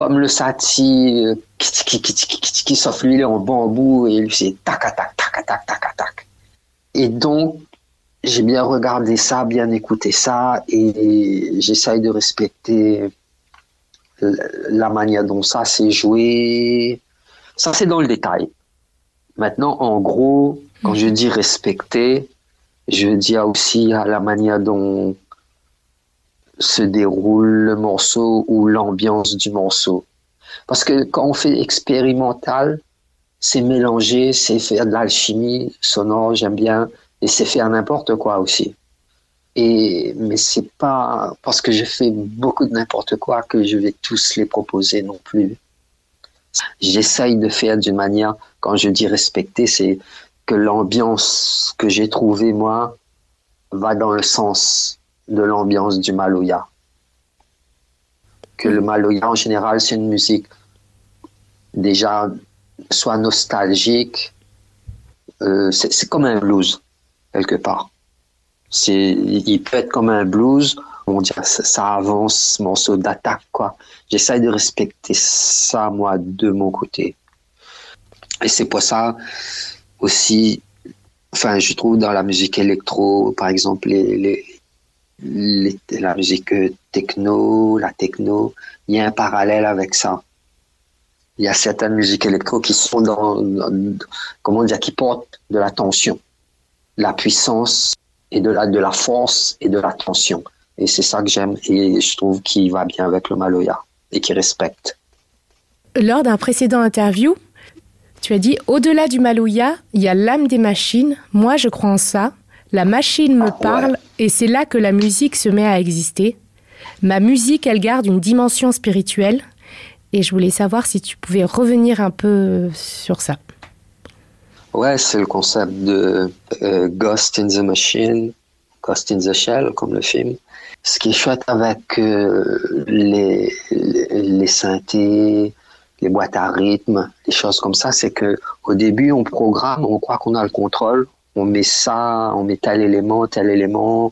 comme le Satie, qui sauf lui, il est en bambou et lui, c'est tac, tac, tac, tac, tac, tac. Et donc, j'ai bien regardé ça, bien écouté ça et j'essaye de respecter la manière dont ça s'est joué. Ça, c'est dans le détail. Maintenant, en gros, quand je dis respecter, je veux dire aussi à la manière dont se déroule le morceau ou l'ambiance du morceau. Parce que quand on fait expérimental, c'est mélanger, c'est faire de l'alchimie sonore, j'aime bien, et c'est faire n'importe quoi aussi. Mais c'est pas parce que je fais beaucoup de n'importe quoi que je vais tous les proposer non plus. J'essaye de faire d'une manière, quand je dis respecter, c'est que l'ambiance que j'ai trouvée, moi, va dans le sens de l'ambiance du Maloya. Que le Maloya, en général, c'est une musique déjà soit nostalgique, c'est comme un blues, quelque part. Il peut être comme un blues, on dirait ça avance, ce morceau d'attaque, quoi. J'essaye de respecter ça, moi, de mon côté. Et c'est pour ça aussi, enfin, je trouve dans la musique électro, par exemple, la musique techno, la techno, il y a un parallèle avec ça. Il y a certaines musiques électro qui sont comment dire, qui portent de la tension, la puissance et de la force et de la tension. Et c'est ça que j'aime et je trouve qu'il va bien avec le Maloya et qu'il respecte. Lors d'un précédent interview, tu as dit « Au-delà du Maloya, il y a l'âme des machines. Moi, je crois en ça. La machine me parle et c'est là que la musique se met à exister. Ma musique, elle garde une dimension spirituelle. » Et je voulais savoir si tu pouvais revenir un peu sur ça. Ouais, c'est le concept de Ghost in the Machine, Ghost in the Shell, comme le film. Ce qui est chouette avec les synthés, les boîtes à rythme, les choses comme ça, c'est que au début, on programme, on croit qu'on a le contrôle, on met tel élément, tel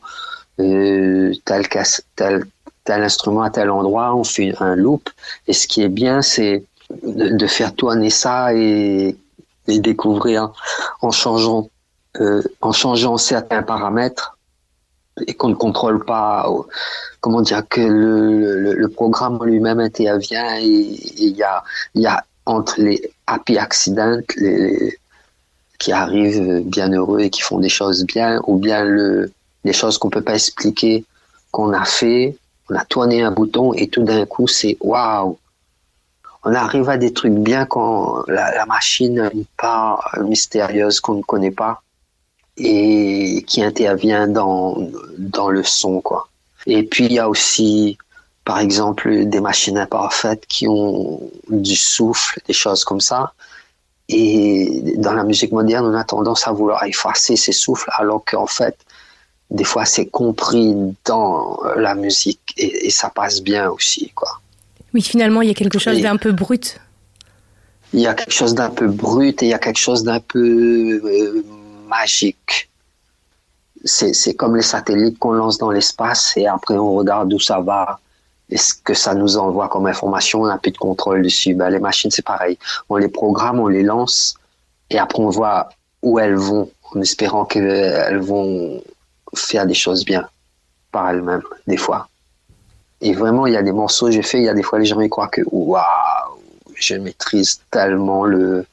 instrument à tel endroit, on fait un loop. Et ce qui est bien, c'est de faire tourner ça et découvrir en changeant certains paramètres et qu'on ne contrôle pas, comment dire, que le programme lui-même intervient et il y a entre les happy accidents, qui arrivent bien heureux et qui font des choses bien, ou bien les choses qu'on peut pas expliquer, qu'on a fait, on a tourné un bouton et tout d'un coup c'est waouh! On arrive à des trucs bien quand la machine a une part mystérieuse qu'on ne connaît pas et qui intervient dans le son, quoi. Et puis il y a aussi, par exemple, des machines imparfaites qui ont du souffle, des choses comme ça. Et dans la musique moderne, on a tendance à vouloir effacer ces souffles, alors qu'en fait, des fois, c'est compris dans la musique et ça passe bien aussi, quoi. Oui, finalement, il y a quelque chose d'un peu brut. Il y a quelque chose d'un peu brut et il y a quelque chose d'un peu magique. C'est comme les satellites qu'on lance dans l'espace et après on regarde où ça va et ce que ça nous envoie comme information, on n'a plus de contrôle dessus. Ben, les machines, c'est pareil. On les programme, on les lance et après on voit où elles vont en espérant qu'elles vont faire des choses bien par elles-mêmes, des fois. Et vraiment, il y a des morceaux que j'ai fait, il y a des fois les gens ils croient que waouh, je maîtrise tellement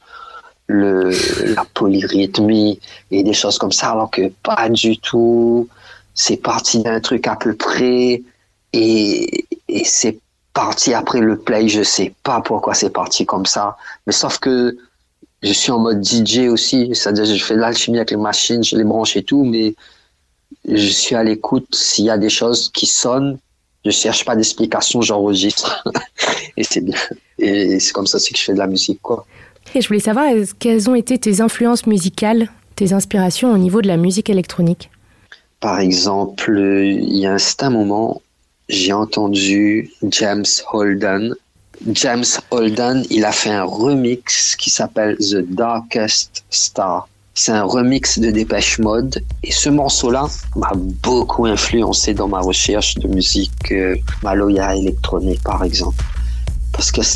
la polyrythmie et des choses comme ça, alors que pas du tout. C'est parti d'un truc à peu près et c'est parti après le play. Je sais pas pourquoi c'est parti comme ça, mais sauf que je suis en mode DJ aussi, c'est-à-dire je fais de l'alchimie avec les machines, je les branche et tout, mais je suis à l'écoute. S'il y a des choses qui sonnent, je cherche pas d'explication, j'enregistre et c'est bien. Et c'est comme ça aussi que je fais de la musique, quoi. Et je voulais savoir quelles ont été tes influences musicales, tes inspirations au niveau de la musique électronique. Par exemple, il y a un certain moment, j'ai entendu James Holden. James Holden, il a fait un remix qui s'appelle The Darkest Star. C'est un remix de Dépêche Mode et ce morceau-là m'a beaucoup influencé dans ma recherche de musique Maloya électronique, par exemple. Parce que